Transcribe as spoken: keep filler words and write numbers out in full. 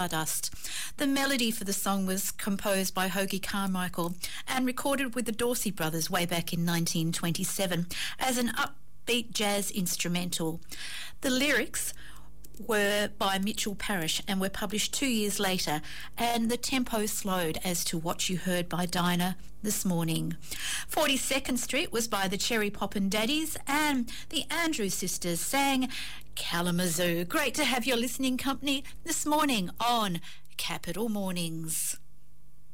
Stardust. The melody for the song was composed by Hoagy Carmichael and recorded with the Dorsey Brothers way back in nineteen twenty-seven as an upbeat jazz instrumental. The lyrics were by Mitchell Parish and were published two years later, and the tempo slowed as to what you heard by Dinah this morning. forty-second Street was by the Cherry Poppin' Daddies, and the Andrews Sisters sang Kalamazoo. Great to have your listening company this morning on Capital Mornings.